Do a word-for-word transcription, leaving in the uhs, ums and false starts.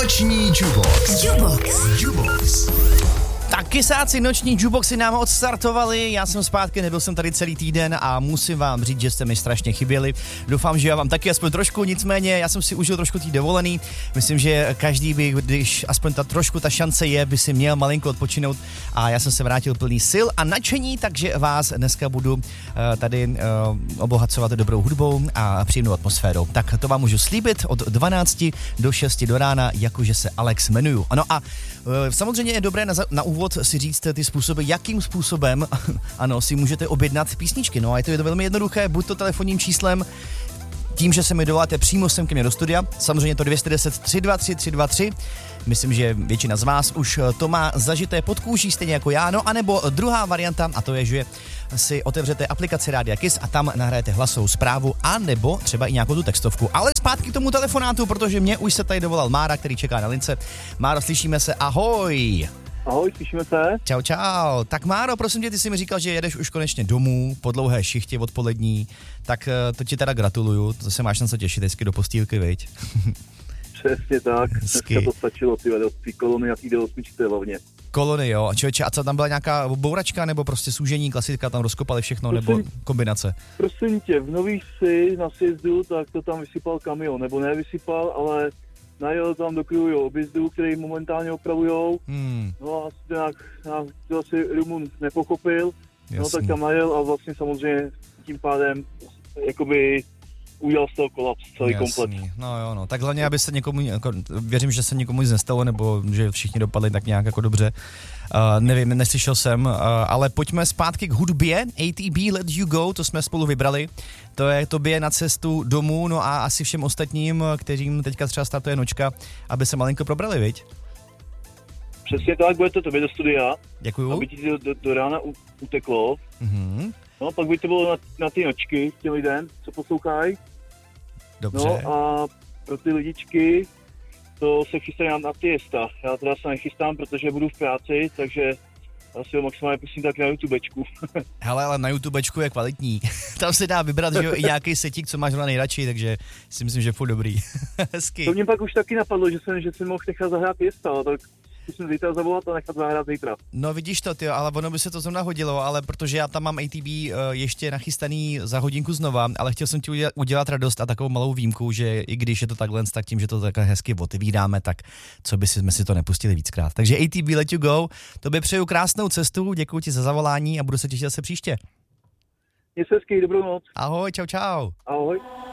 Noční Jukebox. Jukebox. Jukebox. Tak kysáci, noční jukeboxy nám odstartovali, já jsem zpátky, nebyl jsem tady celý týden a musím vám říct, že jste mi strašně chyběli. Doufám, že já vám taky aspoň trošku, nicméně já jsem si užil trošku tý dovolený. Myslím, že každý by, když aspoň ta trošku ta šance je, by si měl malinko odpočinout a já jsem se vrátil plný sil a nadšení, takže vás dneska budu uh, tady uh, obohacovat dobrou hudbou a příjemnou atmosférou. Tak to vám můžu slíbit od dvanácti do šesti do rána, jakože se Alex jmenuju. Ano a uh, samozřejmě je dobré na, na úvod si říct ty způsoby, jakým způsobem ano, si můžete objednat písničky. No a je to, je to velmi jednoduché, buď to telefonním číslem, tím, že se mi dovoláte přímo sem ke mně do studia, samozřejmě to dvě stě deset, tři dva tři, tři dva tři. Myslím, že většina z vás už to má zažité pod kůží, stejně jako já. No anebo druhá varianta, a to je, že si otevřete aplikaci Rádia Kiss a tam nahrajete hlasovou zprávu, a nebo třeba i nějakou tu textovku. Ale zpátky k tomu telefonátu, protože mě už se tady dovolal Mára, který čeká na lince. Máro, slyšíme se, ahoj. Ahoj, slyšíme se. Čau, čau. Tak Máro, prosím tě, ty jsi mi říkal, že jedeš už konečně domů po dlouhé šichtě odpolední, tak to ti teda gratuluju, to se máš na co těšit, hezky do postýlky, viď? Přesně tak, dneska to stačilo, ty do té kolony a té D osm hlavně. Kolony, jo, a člověče, a co tam byla nějaká bouračka, nebo prostě súžení, klasika, tam rozkopali všechno, prosím, nebo kombinace? Prosím tě, v Nových Vsi na sjezdu, tak to tam vysypal kamion, nebo nevysypal, ale najel tam do Krujového objezdu, který momentálně opravujou. Hmm. No a asi nějak, nějak to asi Rumun nepochopil. Jasný. No tak tam najel a vlastně samozřejmě tím pádem jakoby udělal z toho kolaps celý Jasný. komplet. No jo, no. Tak hlavně, aby se někomu, jako, věřím, že se někomu nic nestalo, nebo že všichni dopadli tak nějak jako dobře. Uh, nevím, neslyšel jsem, uh, ale pojďme zpátky k hudbě. A T B Let You Go, to jsme spolu vybrali. To je tobě na cestu domů, no a asi všem ostatním, kterým teďka třeba startuje nočka, aby se malinko probrali, viď? Přesně tak, bude to tobě do studia. Děkuju. Aby ti do, do, do rána u, uteklo. Mm-hmm. No, pak by to bylo na, na ty nočky těm lidem, co poslouchají. Dobře. No a pro ty lidičky to se chystají na, na ty jesta. Já teda se nechystám, protože budu v práci, takže já si ho maximálně pustím tak na YouTubečku. Hele, ale na YouTubečku je kvalitní. Tam se dá vybrat, že jo, i nějaký setík, co máš na nejradši, takže si myslím, že je furt dobrý. Hezky. To mě pak už taky napadlo, že jsem, že jsem mohl nechat zahrát jesta, ale tak zkusím zítra zavolat a nechat zahrát zítra. No vidíš to, ty, ale ono by se to zrovna hodilo, ale protože já tam mám A T B uh, ještě nachystaný za hodinku znova, ale chtěl jsem ti udělat, udělat radost a takovou malou výjimku, že i když je to takhle, tak tím, že to takhle hezky otevíráme, tak co by si, jsme si to nepustili víckrát. Takže A T B Let You Go, tobě přeju krásnou cestu, děkuji ti za zavolání a budu se těšit zase příště. Měj se hezky, dobrou noc. Ahoj, čau, čau. Ahoj.